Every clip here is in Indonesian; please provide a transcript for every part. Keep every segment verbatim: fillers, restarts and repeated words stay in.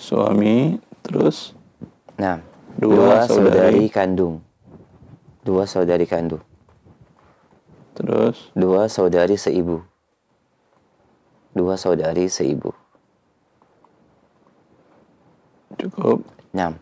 suami, terus Nah, dua, dua saudari saudari, kandung. Dua saudari kandung. terus Dua saudari seibu. Dua saudari seibu. cukup. Nah,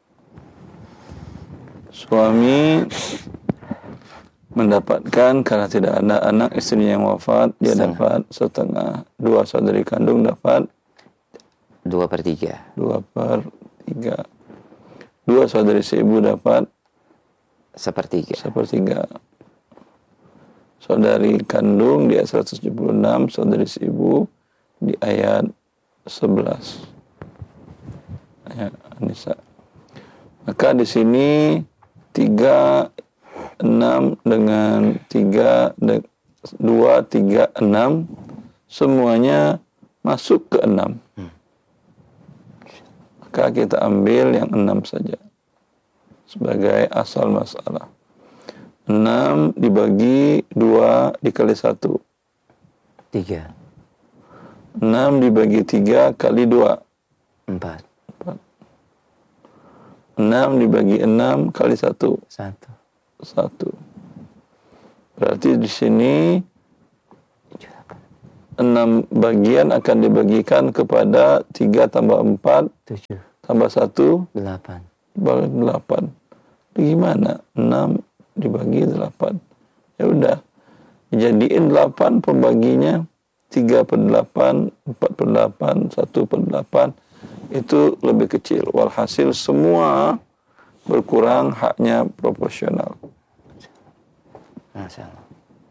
Suami mendapatkan karena tidak ada anak, istrinya yang wafat, dia Setengah. dapat setengah. Dua saudari kandung dapat dua per tiga. dua per tiga. Dua saudari seibu dapat Sepertiga. sepertiga. Saudari kandung di ayat seratus tujuh puluh enam, saudari seibu di ayat sebelas. Ayat An-Nisa. Maka di sini tiga, enam dengan tiga, dua, tiga, enam semuanya masuk ke enam. Hmm. Maka kita ambil yang enam saja sebagai asal masalah. enam dibagi dua dikali satu. Tiga. enam dibagi tiga kali dua. Empat. enam dibagi enam kali satu. Satu. satu. Berarti di sini enam bagian akan dibagikan kepada tiga tambah empat Tujuh. tambah satu Delapan. dibagi delapan. Gimana? enam dibagi delapan. Ya udah. Jadiin delapan pembaginya tiga per delapan, empat per delapan, satu per delapan. Itu lebih kecil. Walhasil semua berkurang, haknya proporsional. Masya Allah.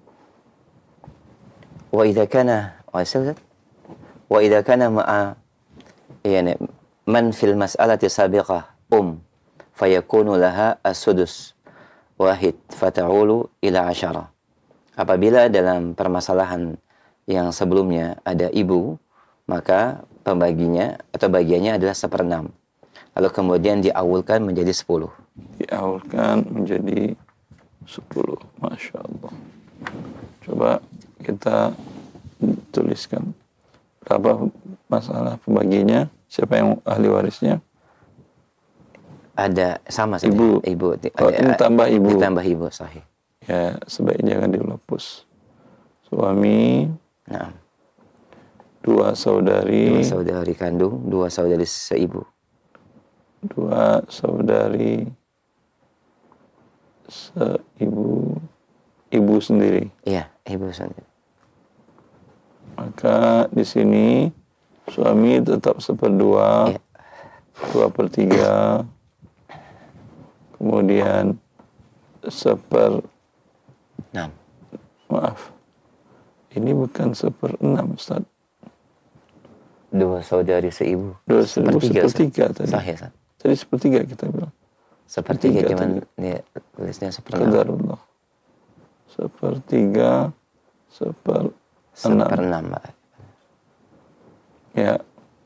Wa idza kana wasil wa idza kana ma'a yani man fil mas'alati sabiqah um fayakunu laha as-sudus wahid fata'ulu ila asyara. Apabila dalam permasalahan yang sebelumnya ada ibu, maka pembaginya atau bagiannya adalah seperenam. Lalu kemudian diawulkan menjadi sepuluh. Diawulkan menjadi sepuluh. Masya Allah. Coba kita tuliskan berapa masalah pembaginya, siapa yang ahli warisnya. Ada sama saja. Ibu. Ibu. Oh, Ada, ini tambah ibu. Ditambah ibu, sahih. Ya, sebaiknya jangan dilapus. Suami, Nah, dua saudari, dua saudari kandung, dua saudari seibu. dua saudari seibu, ibu sendiri. Iya, ibu sendiri. Maka di sini suami tetap seperdua, Iya. dua per tiga, kemudian seper, Nah, maaf, ini bukan seper enam, Ustaz. dua saudari seibu. Dua seribu Sepertiga, sepertiga tadi. Sahih, Ustaz. Tadi sepertiga kita bilang. Sepertiga, Sepertiga cuman tadi. dia tulisnya seperenam. Qadarullah. Sepertiga, seper enam. Seperenam, Pak. Ya.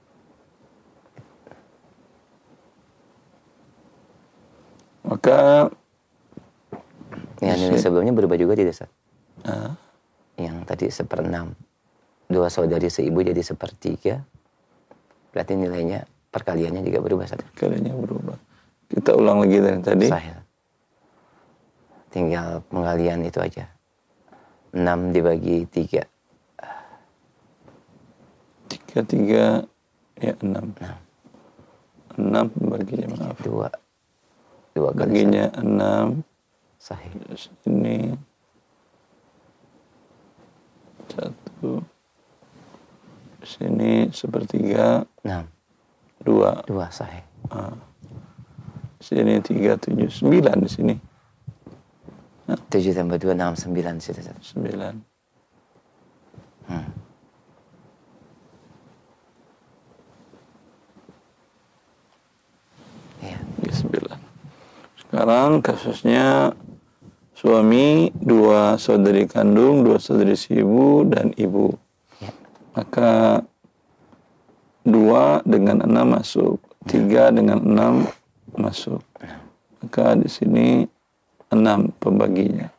Maka Yang ini sebelumnya berubah juga tidak, Ustaz? ah, Yang tadi seperenam. Dua saudari seibu jadi sepertiga. Berarti nilainya perkaliannya juga berubah, Ustaz. kalinya berubah. Kita ulang lagi dari tadi. Sahih. Tinggal pengalian itu aja. enam dibagi tiga. Tiga, tiga, ya enam. Nah. Enam baginya, maaf. Dua. Dua kali Baginya enam. sahih. Ini satu. Sini sepertiga. Enam. Dua. Dua sahih. Ah. Sini tiga, tujuh, sembilan di sini. Tujuh tambah dua, enam, sembilan. Situ, Ustaz. Sembilan. Hmm. Iya. Ya, sembilan. Sekarang kasusnya suami, dua saudari kandung, dua saudari seibu, dan ibu. Ya. Maka dua dengan enam masuk, tiga dengan enam masuk. Maka di sini enam pembaginya.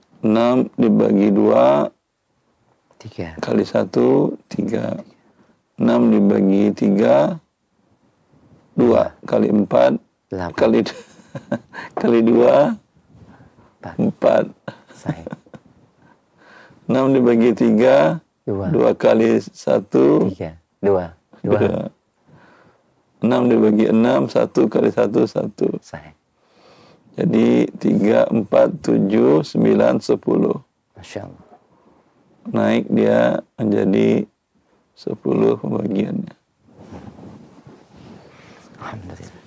Enam dibagi dua Tiga. kali satu, tiga. enam dibagi tiga, dua kali empat, delapan. kali kali dua, empat. Sahih. enam dibagi tiga, Dua. dua kali satu, Tiga. Dua. Dua. dua. enam dibagi enam, satu kali satu, satu. Sahih. Jadi tiga, empat, tujuh, sembilan, sepuluh. Masya Allah. Naik dia menjadi sepuluh pembagiannya. Alhamdulillah.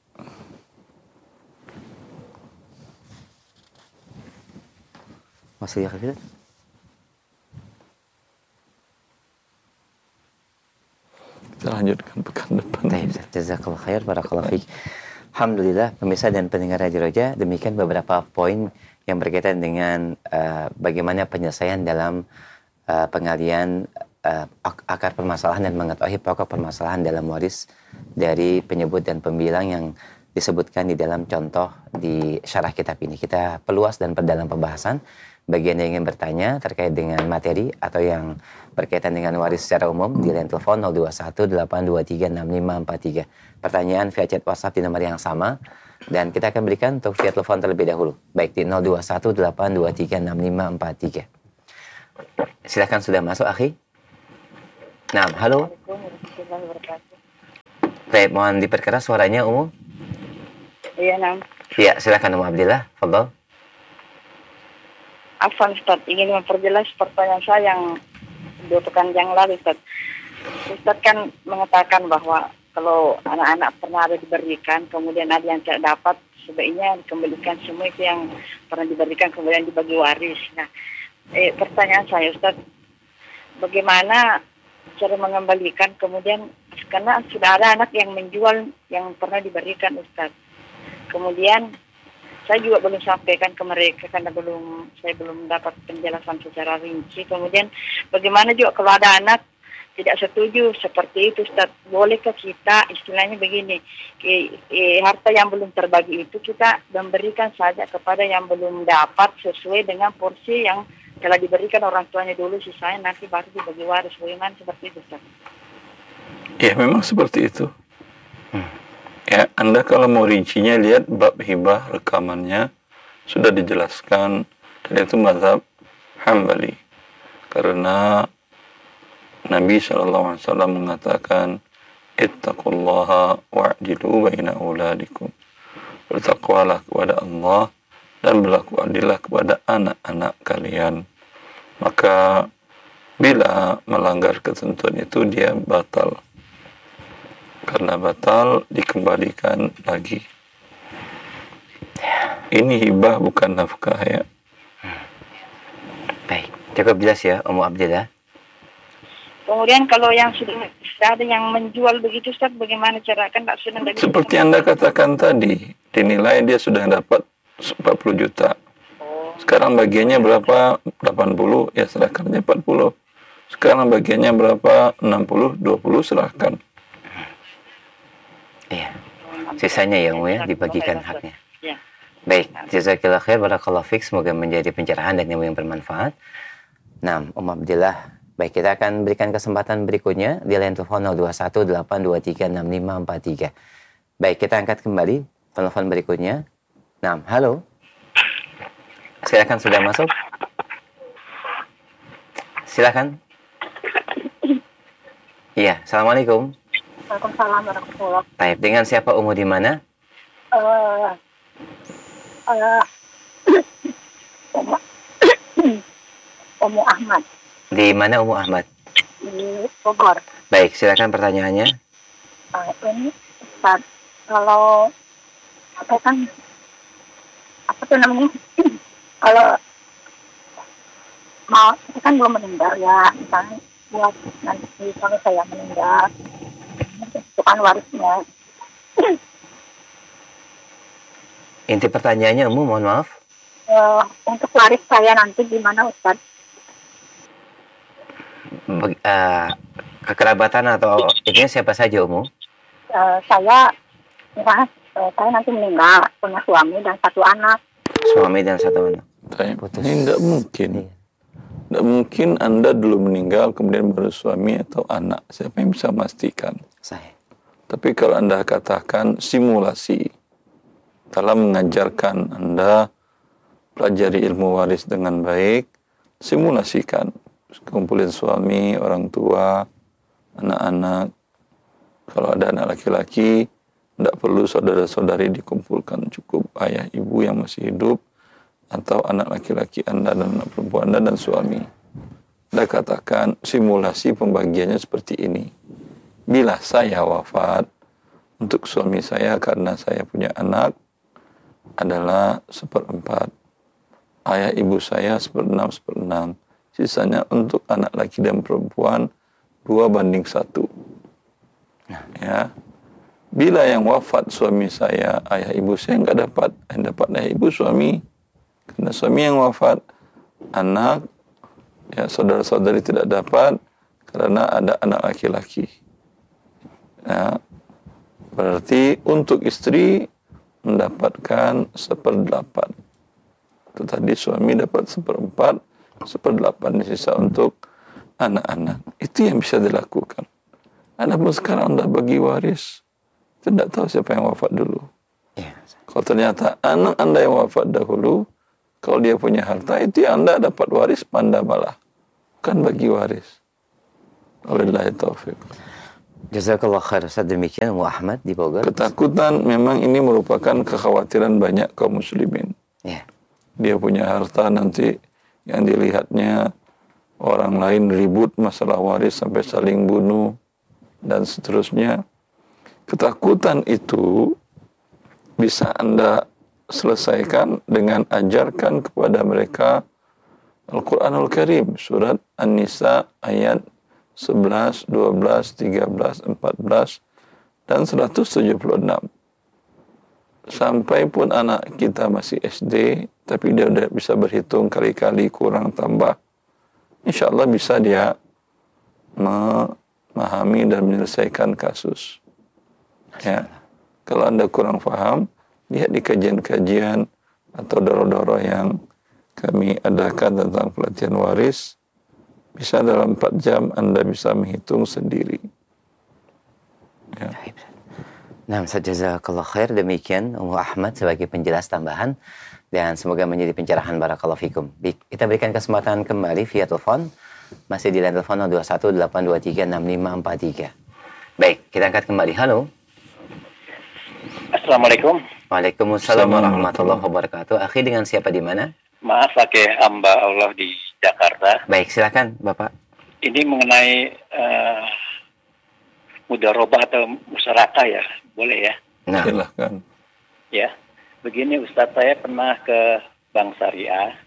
Masih ya kita? Kita lanjutkan pekan depan. Baik, jazakallah khair, barakallahu fiik. Alhamdulillah, pemirsa dan pendengar Radio Roja, demikian beberapa poin yang berkaitan dengan uh, bagaimana penyelesaian dalam uh, pengalian uh, ak- akar permasalahan dan mengetahui pokok permasalahan dalam waris dari penyebut dan pembilang yang disebutkan di dalam contoh di syarah kitab ini. Kita perluas dan perdalam pembahasan. Bagi yang ingin bertanya terkait dengan materi atau yang berkaitan dengan waris secara umum di line telepon nol dua satu delapan dua tiga enam lima empat tiga. Pertanyaan via chat WhatsApp di nomor yang sama dan kita akan berikan untuk via telepon terlebih dahulu. Baik di nol dua satu delapan dua tiga enam lima empat tiga. Silakan sudah masuk, akhi. Nah, halo. Baik, mohon diperkeras suaranya, Umu. Iya, Nam. Ya, silakan Umu Abdillah. Fadhal. Afwan, Ustaz, ingin memperjelas pertanyaan saya yang dua pekan yang lalu, Ustaz. Ustaz kan mengatakan bahwa kalau anak-anak pernah ada diberikan, kemudian ada yang tidak dapat, sebaiknya dikembalikan semua itu yang pernah diberikan, kemudian dibagi waris. Nah, eh, pertanyaan saya, Ustaz, bagaimana cara mengembalikan kemudian, karena sudah ada anak yang menjual yang pernah diberikan, Ustaz. Kemudian saya juga belum sampaikan ke mereka karena belum saya belum dapat penjelasan secara rinci. Kemudian bagaimana juga kalau ada anak tidak setuju seperti itu, Ustaz, bolehkah kita istilahnya begini, ke, eh, harta yang belum terbagi itu kita memberikan saja kepada yang belum dapat sesuai dengan porsi yang telah diberikan orang tuanya dulu, sisanya nanti baru dibagi waris. Bagaimana seperti itu, Ustaz? Ya memang seperti itu. Ya, Anda kalau mau rincinya lihat bab hibah rekamannya sudah dijelaskan dan itu mazhab Hambali. Karena Nabi shallallahu alaihi wasallam mengatakan ittaqullaha wa'dilu baina auladikum. Bertakwalah kepada Allah dan berlaku adillah kepada anak-anak kalian. Maka bila melanggar ketentuan itu dia batal. Karena batal dikembalikan lagi. Ini hibah bukan nafkah ya. Baik, cukup jelas ya, Ummu Abdillah. Kemudian kalau yang sudah ada yang menjual begitu, Ustaz, bagaimana cara kan tak sudah tidak bisa. Seperti Anda katakan tadi, dinilai dia sudah dapat empat puluh juta. Sekarang bagiannya berapa? delapan puluh, ya serahkan aja empat puluh. Sekarang bagiannya berapa? enam puluh, dua puluh serahkan. Iya. Sisanya ya, Umu, ya, dibagikan haknya. Ya. Baik, jazakallah khair, barakallahu fiik, semoga menjadi pencerahan dan ilmu yang bermanfaat. Nah, Ummu Abdillah, baik, kita akan berikan kesempatan berikutnya di line telepon nol dua satu delapan dua tiga enam lima empat tiga. Baik, kita angkat kembali telepon berikutnya. Nah, halo. Silakan, sudah masuk. Silakan. Iya, assalamualaikum. Waalaikumsalam warahmatullahi. Baik, dengan siapa, Umu, di mana? Uh, uh, Umu Ahmad Di mana, Umu Ahmad? di Bogor. Baik, silakan pertanyaannya. Uh, ini Ustaz, kalau apa kan apa tuh namanya? Kalau mau itu kan belum meninggal ya, misalnya buat nanti kalau saya meninggal itu kan warisnya. Inti pertanyaannya, Umu, mohon maaf. Uh, untuk waris saya nanti gimana, Ustaz? Beg- uh, kekerabatan atau ini siapa saja, Umu? Uh, saya misalnya uh, saya nanti meninggal, punya suami dan satu anak. Suami dan satu anak. Tapi Putus. ini tidak mungkin. Iya. Tidak mungkin Anda dulu meninggal, kemudian baru suami atau anak. Siapa yang bisa memastikan? Sahih. Tapi kalau Anda katakan simulasi, dalam mengajarkan Anda pelajari ilmu waris dengan baik, simulasikan. Kumpulin suami, orang tua, anak-anak. Kalau ada anak laki-laki, tidak perlu saudara-saudari dikumpulkan. Cukup ayah ibu yang masih hidup, atau anak laki-laki Anda dan anak perempuan Anda dan suami. Anda katakan simulasi pembagiannya seperti ini. Bila saya wafat, untuk suami saya karena saya punya anak adalah seperempat. Ayah ibu saya seperenam seperenam. Sisanya untuk anak laki dan perempuan dua banding satu. Ya. Bila yang wafat suami saya, ayah ibu saya nggak dapat, yang dapat ayah ibu suami. Karena suami yang wafat, anak, ya saudara-saudari tidak dapat karena ada anak laki-laki. Ya, berarti untuk istri mendapatkan seperdelapan. Itu tadi suami dapat seperempat, seperdelapan sisa untuk anak-anak. Itu yang bisa dilakukan. Adapun sekarang Anda bagi waris, tidak tahu siapa yang wafat dulu. Ya. Kalau ternyata anak Anda yang wafat dahulu, kalau dia punya harta, itu yang Anda dapat waris, Anda malah. Bukan bagi waris. Wabillahi taufiq. Jazakallah khair. Ustaz, demikian Ummu Ahmad di Bogor. Ketakutan memang ini merupakan kekhawatiran banyak kaum muslimin. Ya. Dia punya harta, nanti yang dilihatnya orang lain ribut masalah waris sampai saling bunuh dan seterusnya. Ketakutan itu bisa Anda selesaikan dengan ajarkan kepada mereka Al-Quranul Karim, surat An-Nisa ayat sebelas, dua belas, tiga belas, empat belas, dan seratus tujuh puluh enam. Sampai pun anak kita masih S D, tapi dia sudah bisa berhitung kali-kali kurang tambah, insya Allah bisa dia memahami dan menyelesaikan kasus. Ya, kalau Anda kurang paham, lihat di kajian-kajian atau doro-doro yang kami adakan tentang pelatihan waris, bisa dalam empat jam Anda bisa menghitung sendiri. Ya. Nah, Ustaz, jazakallah khair. Demikian Ummu Ahmad sebagai penjelas tambahan dan semoga menjadi pencerahan. Barakallahu fikum. Kita berikan kesempatan kembali via telepon. Masih di line telepon nol dua satu delapan dua tiga enam lima empat tiga. Baik, kita angkat kembali. Halo. Assalamualaikum. Waalaikumsalam warahmatullahi wabarakatuh. Akhi, dengan siapa di mana? Maaf, pakai hamba Allah di Jakarta. Baik, silakan Bapak. Ini mengenai uh, mudarobah atau musyarakah ya, boleh ya? Nah, Silahkan. Ya, begini Ustadz, saya pernah ke Bank Syariah.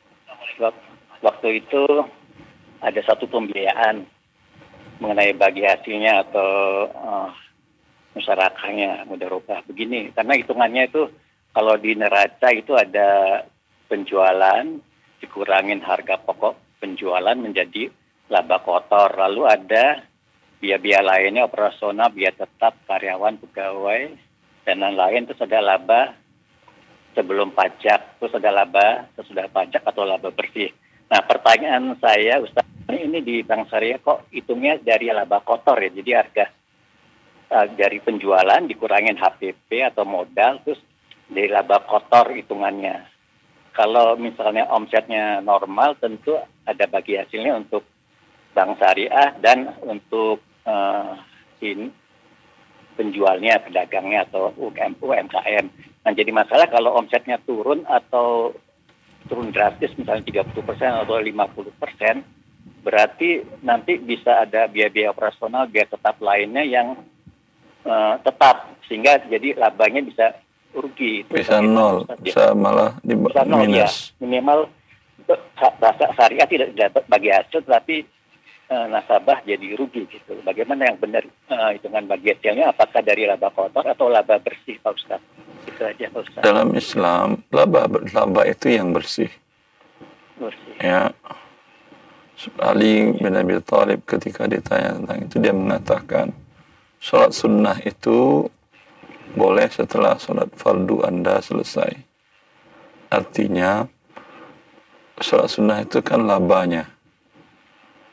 Waktu itu ada satu pembiayaan mengenai bagi hasilnya atau uh, musyarakahnya mudarobah. Begini, karena hitungannya itu kalau di neraca itu ada penjualan, dikurangin harga pokok penjualan menjadi laba kotor. Lalu ada biaya-biaya lainnya, operasional, biaya tetap, karyawan, pegawai, dan lain-lain. Terus ada laba sebelum pajak, terus ada laba sesudah pajak atau laba bersih. Nah, pertanyaan saya, Ustaz, ini di Bank Syariah kok hitungnya dari laba kotor ya? Jadi harga uh, dari penjualan dikurangin H P P atau modal, terus dari laba kotor hitungannya. Kalau misalnya omsetnya normal, tentu ada bagi hasilnya untuk Bank Syariah dan untuk uh, in, penjualnya, pedagangnya atau U M K M. Nah, jadi masalah kalau omsetnya turun atau turun drastis, misalnya tiga puluh persen atau lima puluh persen, berarti nanti bisa ada biaya-biaya operasional, biaya tetap lainnya yang uh, tetap, sehingga jadi labanya bisa rugi. Itu Bisa nol, Ustaz, bisa ya. malah di Bisa nol, ya. minus. Minimal rasa syariah tidak dapat bagi hasil, tapi uh, nasabah jadi rugi gitu. Bagaimana yang benar uh, hitungan bagi hasilnya? Apakah dari laba kotor atau laba bersih, Pak Ustaz? Itu aja, Pak Ustaz. Dalam Islam, laba laba itu yang bersih. Bersih. Ya. Ali bin Abi Thalib ketika ditanya tentang itu, dia mengatakan sholat sunnah itu boleh setelah sholat fardu Anda selesai. Artinya sholat sunnah itu kan labanya,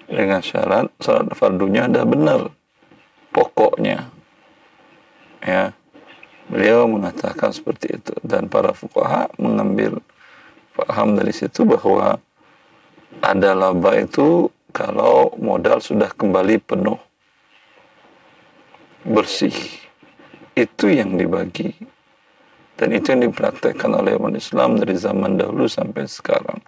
dengan syarat salat fardunya ada benar pokoknya. Ya, beliau mengatakan seperti itu, dan para fuqaha mengambil paham dari situ bahwa ada laba itu kalau modal sudah kembali penuh, bersih, itu yang dibagi, dan itu yang dipraktekkan oleh umat Islam dari zaman dahulu sampai sekarang.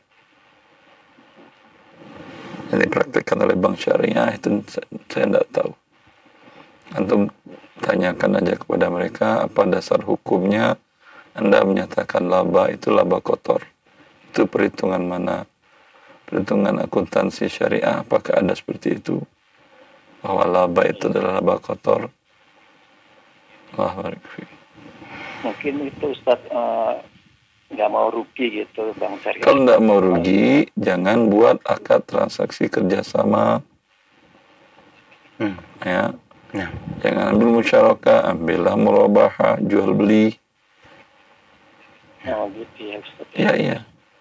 Yang dipraktekkan oleh bank syariah itu saya tidak tahu. Antum tanyakan aja kepada mereka apa dasar hukumnya Anda menyatakan laba itu laba kotor. Itu perhitungan mana? Perhitungan akuntansi syariah, apakah ada seperti itu? Bahwa laba itu adalah laba kotor. Allah barik fiik. Mungkin itu Ustaz uh, nggak mau rugi gitu Bang Syariah. Kalau nggak mau rugi, jangan buat akad transaksi kerjasama. Hmm. Ya, Nah, jangan ambil musyarakah, ambillah murabahah, jual beli. Oh gitu ya Ustaz. Iya, iya.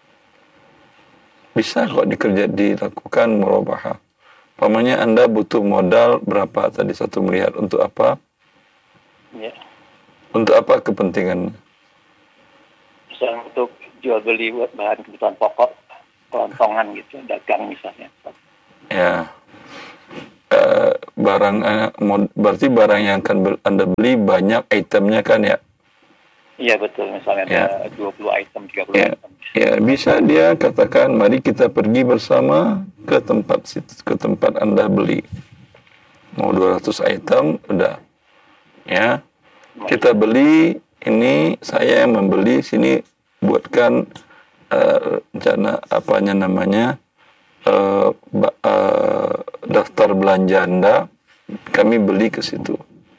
Bisa kok dikerja dilakukan murabahah. Pamannya Anda butuh modal berapa tadi, satu miliar, untuk apa? Ya. Untuk apa kepentingannya? Misalnya untuk jual beli buat bahan kebutuhan pokok, kelontongan gitu, dagang misalnya. Ya, eh, barang eh, mod- berarti barang yang akan ber- Anda beli banyak itemnya kan ya? Iya betul, misalnya Ya. ada dua puluh item, tiga puluh Ya, item. ya bisa dia katakan, mari kita pergi bersama ke tempat situ, ke tempat Anda beli. Mau dua ratus item, udah. Ya, kita beli ini, saya yang membeli, sini buatkan uh, rencana apanya namanya uh, ba- uh, daftar belanja Anda, kami beli ke situ.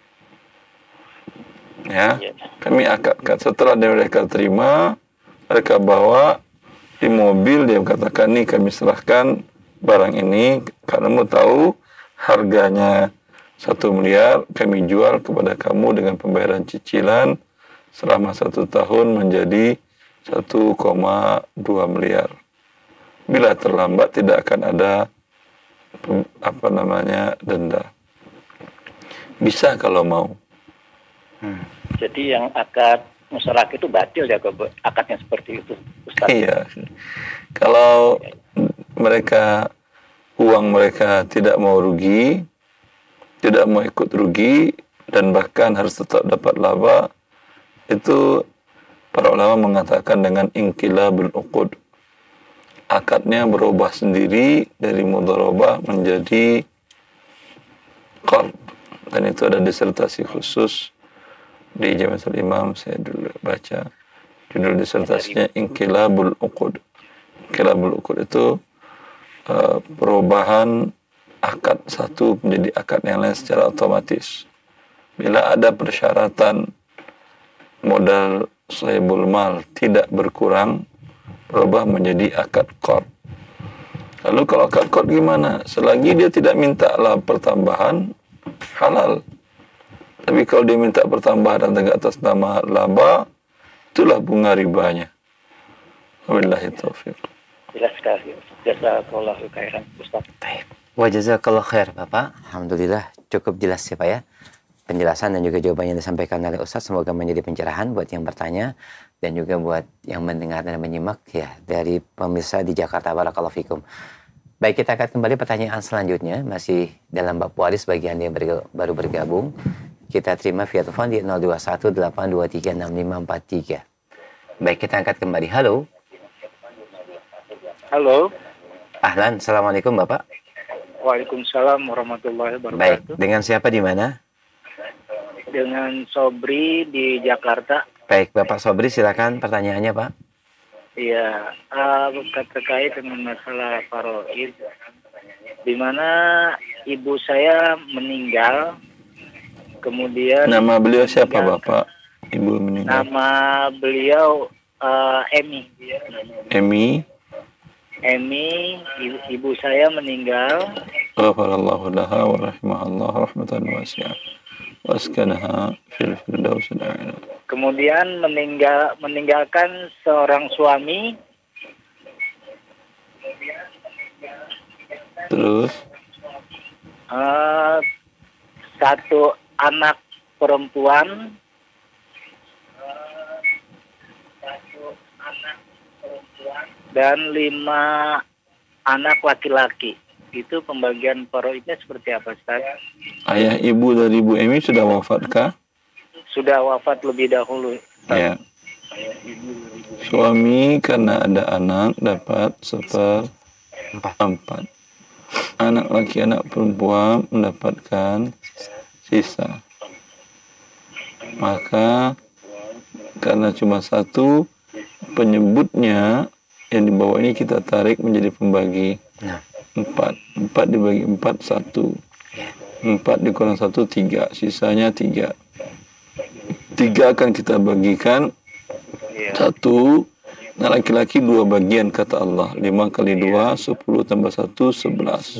Ya, Iya. kami akadkan. Setelah mereka terima, mereka bawa di mobil, dia katakan, nih kami serahkan barang ini, karena mau tahu harganya satu miliar, kami jual kepada kamu dengan pembayaran cicilan selama satu tahun menjadi satu koma dua miliar. Bila terlambat tidak akan ada apa namanya denda. Bisa kalau mau. hmm. Jadi yang akad musyarakah itu batil ya kalau akadnya seperti itu Ustaz. Iya. Kalau mereka uang mereka tidak mau rugi, tidak mau ikut rugi, dan bahkan harus tetap dapat laba, itu para ulama mengatakan dengan inqilabul uqud. Akadnya berubah sendiri dari mudharabah menjadi qard. Dan itu ada disertasi khusus di Jamiatul Imam, saya dulu baca. Judul disertasinya Inqilabul Uqud. Inqilabul Uqud itu uh, perubahan akad satu menjadi akad yang lain secara otomatis. Bila ada persyaratan modal sahibul mal tidak berkurang, berubah menjadi akad qard. Lalu kalau akad qard gimana? Selagi dia tidak minta lah pertambahan, halal. Tapi kalau dia minta pertambahan dan atas nama laba, itulah bunga ribanya. Wabillahi taufiq. Jelas sekali. Jazakallahu khairan Ustaz. Baik. Wa jazakallahu khair, Bapak. Alhamdulillah cukup jelas ya, Pak ya. Penjelasan dan juga jawaban yang disampaikan oleh Ustaz semoga menjadi pencerahan buat yang bertanya dan juga buat yang mendengar dan menyimak ya dari pemirsa di Jakarta. Barakallahu fikum. Baik, kita akan kembali pertanyaan selanjutnya masih dalam bab waris bagi Anda yang berga- baru bergabung. Kita terima via telepon di nol dua satu delapan dua tiga enam lima empat tiga. Baik, kita angkat kembali. Halo. Halo. Ahlan, Assalamualaikum Bapak. Waalaikumsalam warahmatullahi Baik, wabarakatuh. dengan siapa di mana? Dengan Sobri di Jakarta. Baik, Bapak Sobri silakan pertanyaannya Pak. Iya, uh, terkait dengan masalah faraid, di mana ibu saya meninggal, kemudian Nama beliau siapa meninggal- Bapak? Ibu meninggal. Nama beliau uh, Emi. Emi. Emi, i- ibu saya meninggal. Ghafarallahu laha wa rahimahallah rahmatan wasi'ah. Waskanaha fil firdausil a'la. Kemudian meninggal meninggalkan seorang suami. Terus Eh, satu anak perempuan. Eh, satu anak perempuan. Dan lima anak laki-laki. Itu pembagian faraidnya seperti apa, Ustaz? Ayah ibu dari Ibu Emi sudah wafatkah? Sudah wafat lebih dahulu, Ustaz. Ya. Suami karena ada anak dapat seperempat. Anak laki anak perempuan mendapatkan sisa. Maka karena cuma satu, penyebutnya yang di bawah ini kita tarik menjadi pembagi. Nah. Empat. Empat dibagi empat, satu. Empat dikurang satu, tiga. Sisanya tiga. Tiga akan kita bagikan. Satu. Nah, laki-laki dua bagian kata Allah. Lima kali dua, sepuluh tambah satu, sebelas.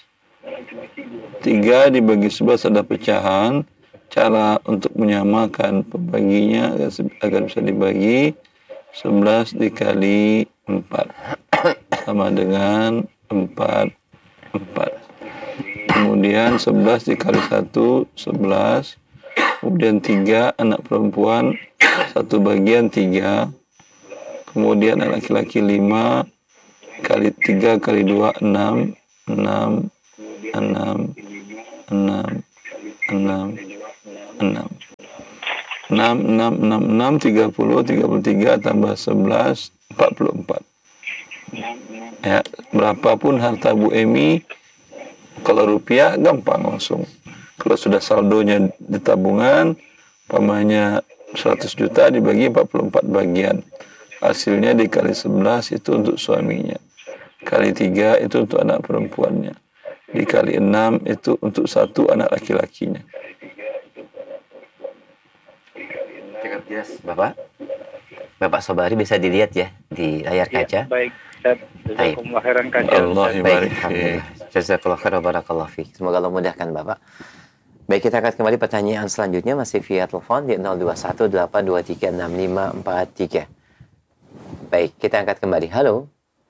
Tiga dibagi sebelas ada pecahan. Cara untuk menyamakan pembaginya agar bisa dibagi. Sebelas dikali empat. Sama dengan empat. Empat. Kemudian sebelas dikali satu, sebelas. Kemudian tiga, anak perempuan, satu bagian tiga. Kemudian anak laki-laki lima, kali tiga kali dua, enam. Enam, enam, enam, enam, enam. Enam, enam, enam, enam, tiga puluh, tiga puluh tiga tambah sebelas, empat puluh empat. Ya, berapapun harta Bu Emi, kalau rupiah gampang langsung. Kalau sudah saldonya di tabungan, umpamanya seratus juta dibagi empat puluh empat bagian. Hasilnya dikali sebelas itu untuk suaminya. Kali tiga itu untuk anak perempuannya. Dikali enam itu untuk satu anak laki-lakinya. Cukup jelas, Bapak. Bapak Sobari bisa dilihat ya di layar kaca. Ya, baik. Jazakumullah khairan katsir. Allah Baik, barik. alhamdulillah. Jazakallah khairan barakallahu fiik. Semoga Allah mudahkan Bapak. Baik, kita akan kembali pertanyaan selanjutnya masih via telepon di nol dua satu delapan dua tiga enam lima empat tiga. Baik, kita angkat kembali. Halo.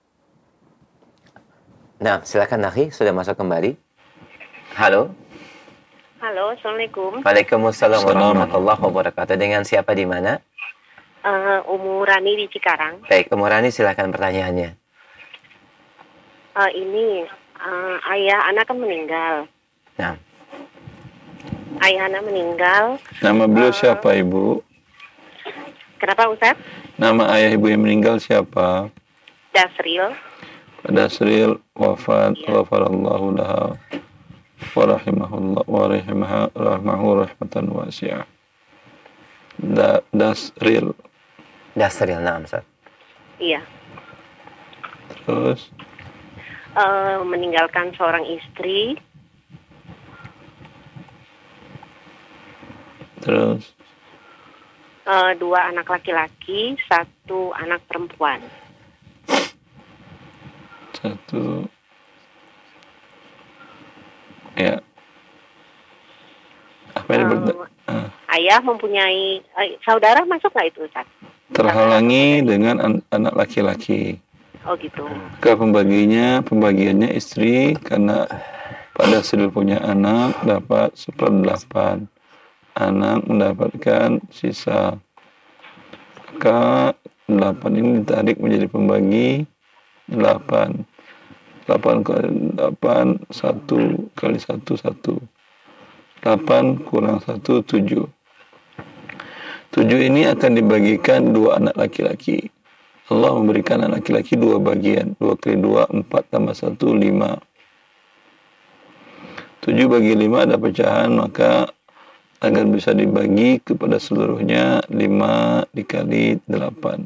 Nah, silakan Nakhi, sudah masuk kembali. Halo. Halo, Assalamualaikum. Waalaikumsalam warahmatullahi wabarakatuh. Dengan siapa di mana? Uh, Umu Rani di Cikarang. Baik, Umu Rani, silakan pertanyaannya. Uh, ini uh, ayah anak kan meninggal. Nah. Ayah anak meninggal. Nama beliau uh, siapa, Ibu? Kenapa, Ustaz? Nama ayah ibu yang meninggal siapa? Dasril. Dasril wafat, ghafarallahu laha wa rahimahullah wa rahimaha rahmahu rahmatan wasi'ah. Da, Dasril. Dasril, nah, Ustaz. Iya. Terus? Uh, meninggalkan seorang istri. Terus? Uh, dua anak laki-laki, satu anak perempuan. Satu. Ya. Apa yang Uh, diberda- ah. Ayah mempunyai uh, saudara masuk nggak itu, Ustaz? Terhalangi dengan an- anak laki-laki. Oh gitu. Ke pembaginya, pembagiannya istri karena pada Dasril punya anak dapat seperdelapan. Anak mendapatkan sisa. Maka delapan ini ditarik menjadi pembagi delapan. Delapan kali delapan, satu kali satu, satu. Delapan kurang satu, tujuh. Tujuh ini akan dibagikan dua anak laki-laki. Allah memberikan anak laki-laki dua bagian. Dua kali dua, empat tambah satu, lima. Tujuh bagi lima ada pecahan, maka agar bisa dibagi kepada seluruhnya lima dikali delapan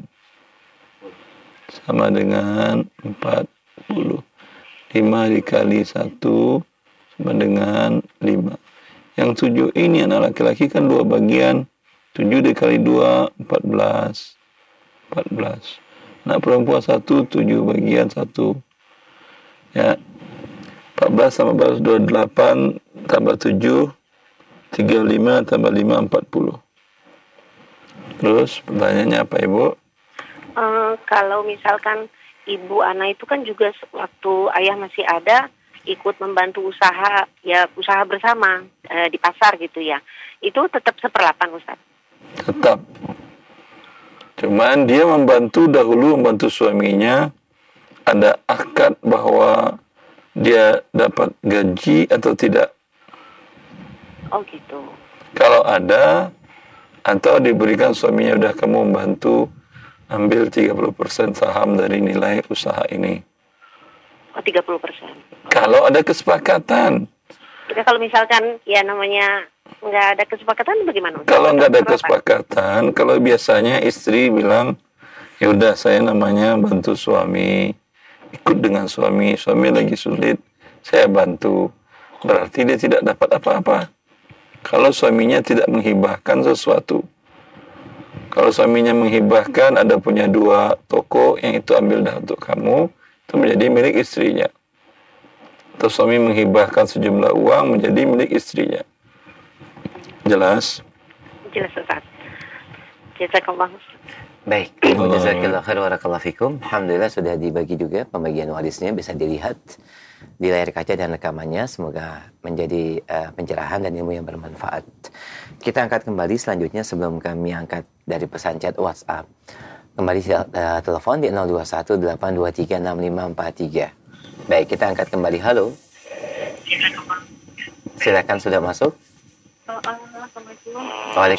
sama dengan empat puluh. Lima dikali satu sama dengan lima. Yang tujuh ini anak laki-laki kan dua bagian. Tujuh dikali dua, empat belas. Empat belas. Anak perempuan satu, tujuh bagian satu. Ya. Empat belas sama empat belas, dua puluh delapan tambah tujuh. tiga puluh lima tambah lima, empat puluh. Terus pertanyaannya apa, Ibu? Uh, kalau misalkan ibu anak itu kan juga waktu ayah masih ada, ikut membantu usaha, ya usaha bersama eh, di pasar gitu ya, itu tetap seperlapan Ustaz? Tetap. Cuman dia membantu dahulu, membantu suaminya, ada akad bahwa dia dapat gaji atau tidak. Oh gitu. Kalau ada, atau diberikan suaminya, udah kamu membantu ambil tiga puluh persen saham dari nilai usaha ini. Oh tiga puluh persen. Kalau ada kesepakatan. Jadi kalau misalkan ya namanya nggak ada kesepakatan bagaimana? Kalau nggak ada Berapa? kesepakatan, kalau biasanya istri bilang, ya udah saya namanya bantu suami, ikut dengan suami, suami lagi sulit, saya bantu. Berarti dia tidak dapat apa-apa. Kalau suaminya tidak menghibahkan sesuatu. Kalau suaminya menghibahkan, ada punya dua toko yang itu ambil dah untuk kamu, itu menjadi milik istrinya. Atau suami menghibahkan sejumlah uang menjadi milik istrinya. Jelas? Jelas Ustaz. Jazakallah. Baik, jazakallahu khair wa barakallahu fikum. Alhamdulillah sudah dibagi juga pembagian warisnya, bisa dilihat di layar kaca dan rekamannya. Semoga menjadi uh, pencerahan dan ilmu yang bermanfaat. Kita angkat kembali selanjutnya sebelum kami angkat dari pesan chat WhatsApp. Kembali uh, telepon di nol dua satu delapan dua tiga enam lima empat tiga. Baik, kita angkat kembali. Halo. Silakan, sudah masuk. Assalamualaikum. Waalaikumsalam.